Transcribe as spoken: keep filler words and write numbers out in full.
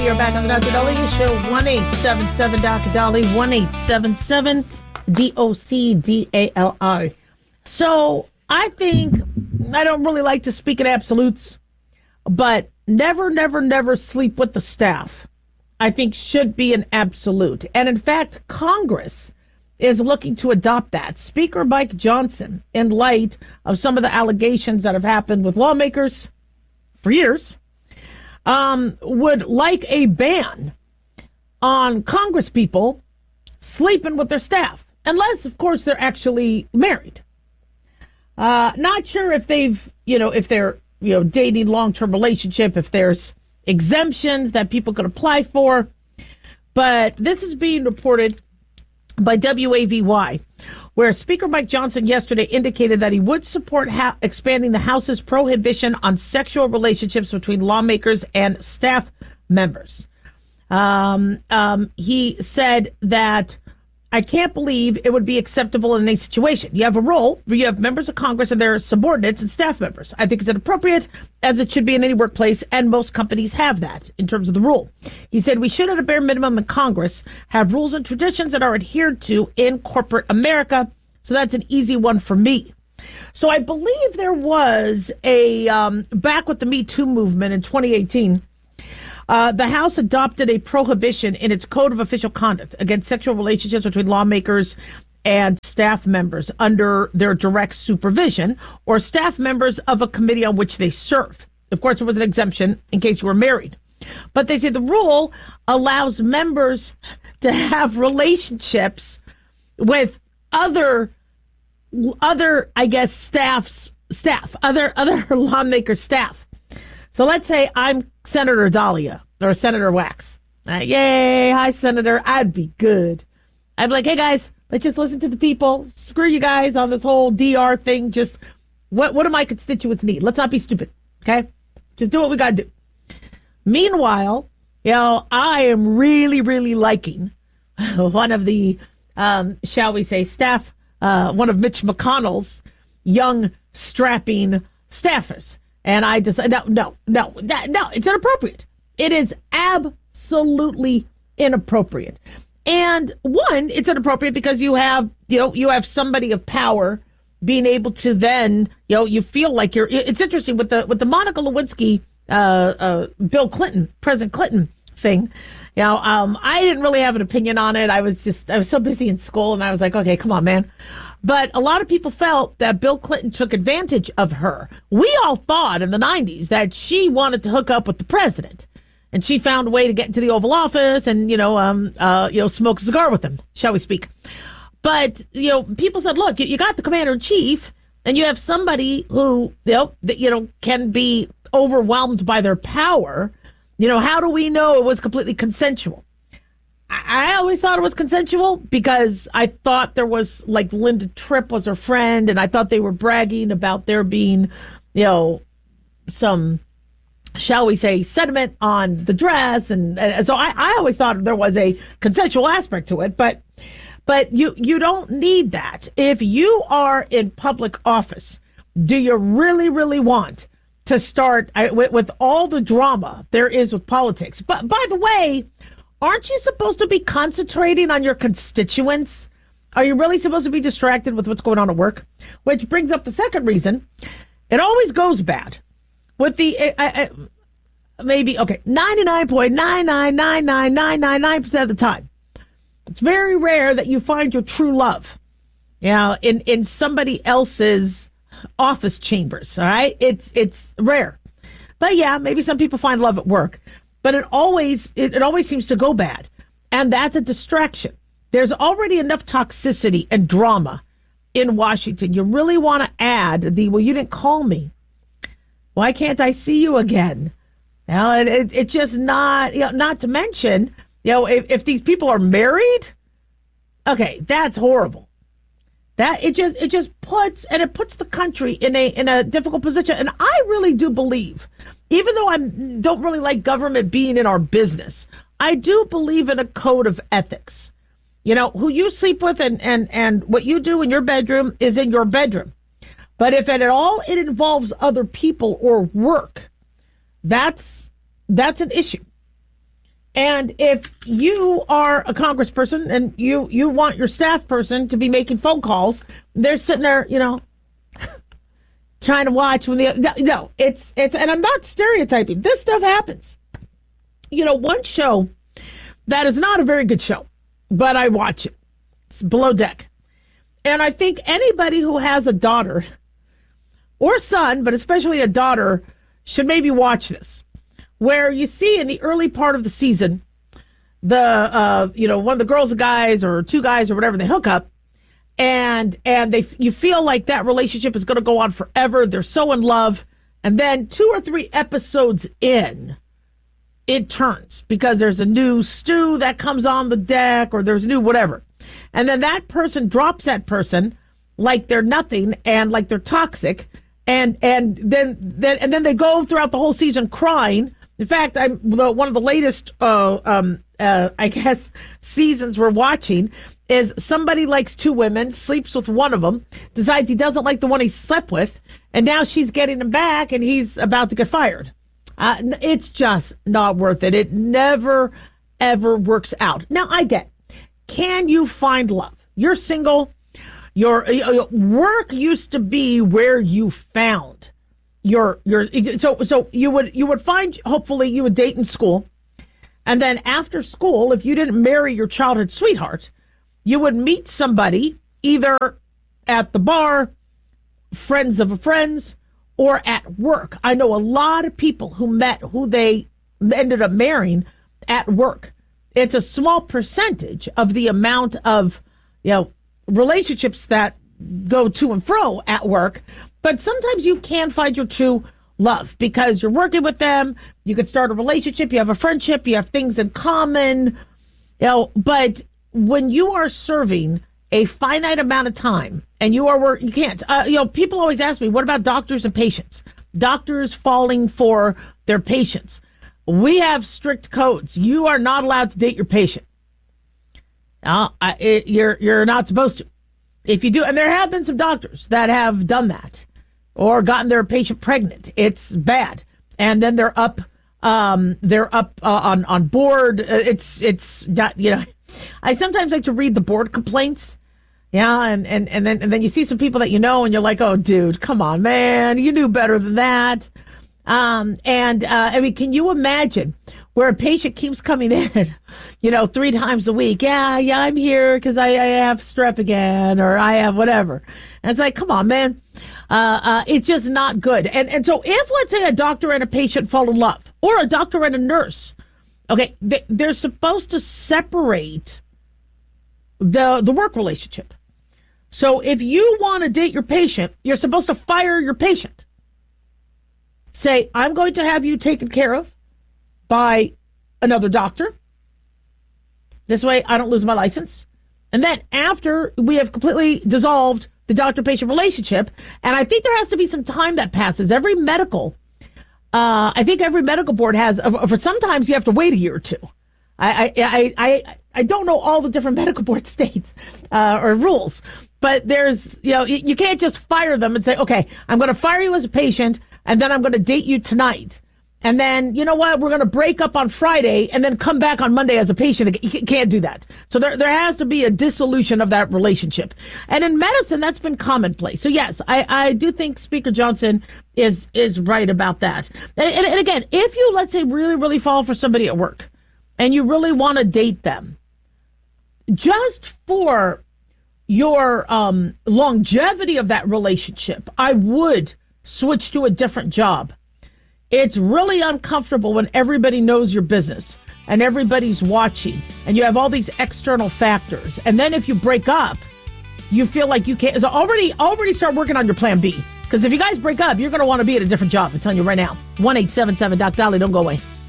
are back on the Doctor Dolly Show. one eight seven seven Doctor Dolly, one eight seven seven D O C D A L I. So I think, I don't really like to speak in absolutes, but never, never, never sleep with the staff, I think should be an absolute. And in fact, Congress is looking to adopt that. Speaker Mike Johnson, in light of some of the allegations that have happened with lawmakers for years, um, would like a ban on Congress people sleeping with their staff, unless, of course, they're actually married. Uh, not sure if they've, you know, if they're, you know, dating long-term relationship, if there's exemptions that people could apply for. But this is being reported by W A V Y, where Speaker Mike Johnson yesterday indicated that he would support ha- expanding the House's prohibition on sexual relationships between lawmakers and staff members. Um, um, he said that, I can't believe it would be acceptable in any situation. You have a role where you have members of Congress and their subordinates and staff members. I think it's inappropriate, as it should be in any workplace, and most companies have that in terms of the rule. He said we should, at a bare minimum in Congress, have rules and traditions that are adhered to in corporate America. So that's an easy one for me. So I believe there was a, um, back with the Me Too movement in twenty eighteen, Uh, the House adopted a prohibition in its Code of Official Conduct against sexual relationships between lawmakers and staff members under their direct supervision or staff members of a committee on which they serve. Of course, there was an exemption in case you were married. But they say the rule allows members to have relationships with other, other, I guess, staff's staff, other, other lawmaker staff. So let's say I'm Senator Dahlia or Senator Wax. Uh, yay, hi, Senator. I'd be good. I'd be like, hey, guys, let's just listen to the people. Screw you guys on this whole D R thing. Just what, what do my constituents need? Let's not be stupid, okay? Just do what we got to do. Meanwhile, you know, I am really, really liking one of the, um, shall we say, staff, uh, one of Mitch McConnell's young, strapping staffers. And I decided, no, no, no, that, no, it's inappropriate. It is absolutely inappropriate. And one, it's inappropriate because you have, you know, you have somebody of power being able to then, you know, you feel like you're, it's interesting with the, with the Monica Lewinsky, uh, uh, Bill Clinton, President Clinton thing. You know, um, I didn't really have an opinion on it. I was just, I was so busy in school and I was like, okay, come on, man. But a lot of people felt that Bill Clinton took advantage of her. We all thought in the nineties that she wanted to hook up with the president, and she found a way to get into the Oval Office and, you know, um, uh, you know, smoke a cigar with him, shall we speak. But, you know, people said, look, you got the commander in chief, and you have somebody who, you know, that, you know, can be overwhelmed by their power. You know, how do we know it was completely consensual? I always thought it was consensual because I thought there was, like, Linda Tripp was her friend, and I thought they were bragging about there being, you know, some, shall we say, sentiment on the dress. And, and so I, I always thought there was a consensual aspect to it, but but you, you don't need that. If you are in public office, do you really, really want to start I, with, with all the drama there is with politics? But by the way, aren't you supposed to be concentrating on your constituents? Are you really supposed to be distracted with what's going on at work? Which brings up the second reason. It always goes bad with the, uh, uh, maybe, okay, ninety-nine point nine nine nine nine nine nine nine percent of the time. It's very rare that you find your true love, you know, in, in somebody else's office chambers, all right? It's, it's rare. But yeah, maybe some people find love at work. But it always it, it always seems to go bad. And that's a distraction. There's already enough toxicity and drama in Washington. You really want to add the, well, you didn't call me. Why can't I see you again? You know, it, it, it's just not, you know, not to mention, you know, if, if these people are married, okay, that's horrible. That it just it just puts and it puts the country in a in a difficult position. And I really do believe, even though I don't really like government being in our business, I do believe in a code of ethics. You know, who you sleep with and and and what you do in your bedroom is in your bedroom. But if at all it involves other people or work, that's that's an issue. And if you are a congressperson and you, you want your staff person to be making phone calls, they're sitting there, you know, trying to watch when the no, it's it's and I'm not stereotyping. This stuff happens. You know, one show that is not a very good show, but I watch it. It's Below Deck. And I think anybody who has a daughter or son, but especially a daughter, should maybe watch this. Where you see in the early part of the season, the uh, you know, one of the girls or guys or two guys or whatever, they hook up, and and they you feel like that relationship is going to go on forever. They're so in love, and then two or three episodes in, it turns because there's a new stew that comes on the deck, or there's new whatever, and then that person drops that person like they're nothing and like they're toxic, and and then then and then they go throughout the whole season crying. In fact, I'm one of the latest, uh, um, uh, I guess, seasons we're watching is somebody likes two women, sleeps with one of them, decides he doesn't like the one he slept with, and now she's getting him back, and he's about to get fired. Uh, it's just not worth it. It never, ever works out. Now, I get, can you find love? You're single. Your, your work used to be where you found. Your your so so you would you would find hopefully you would date in school, and then after school, if you didn't marry your childhood sweetheart, you would meet somebody either at the bar, friends of a friends, or at work. I know a lot of people who met who they ended up marrying at work. It's a small percentage of the amount of, you know, relationships that go to and fro at work. But sometimes you can find your true love because you're working with them. You could start a relationship. You have a friendship. You have things in common. You know, but when you are serving a finite amount of time and you are work, you can't. Uh, you know, people always ask me, what about doctors and patients? Doctors falling for their patients. We have strict codes. You are not allowed to date your patient. Uh, I, it, you're you're not supposed to. If you do, and there have been some doctors that have done that or gotten their patient pregnant. It's bad. And then they're up, um, they're up uh, on, on board. Uh, it's, it's not, you know, I sometimes like to read the board complaints. Yeah. And, and, and then, and then you see some people that you know, and you're like, oh, dude, come on, man. You knew better than that. Um, and, uh, I mean, can you imagine where a patient keeps coming in, you know, three times a week? Yeah, yeah, I'm here because I, I have strep again, or I have whatever. And it's like, come on, man. Uh, uh, it's just not good. And and so if, let's say, a doctor and a patient fall in love, or a doctor and a nurse, okay, they, they're supposed to separate the the work relationship. So if you want to date your patient, you're supposed to fire your patient. Say, I'm going to have you taken care of by another doctor. This way I don't lose my license. And then after we have completely dissolved the doctor-patient relationship, and I think there has to be some time that passes. Every medical, uh, I think every medical board has, for sometimes you have to wait a year or two. I I, I, I, I don't know all the different medical board states uh, or rules, but there's, you know, you can't just fire them and say, okay, I'm going to fire you as a patient, and then I'm going to date you tonight. And then, you know what, we're going to break up on Friday and then come back on Monday as a patient. You can't do that. So there there has to be a dissolution of that relationship. And in medicine, that's been commonplace. So, yes, I, I do think Speaker Johnson is is right about that. And, and, and again, if you, let's say, really, really fall for somebody at work and you really want to date them, just for your um, longevity of that relationship, I would switch to a different job. It's really uncomfortable when everybody knows your business and everybody's watching and you have all these external factors. And then if you break up, you feel like you can't. So already, already start working on your plan B. Because if you guys break up, you're going to want to be at a different job. I'm telling you right now. one eight seven seven Doc Dolly. Don't go away.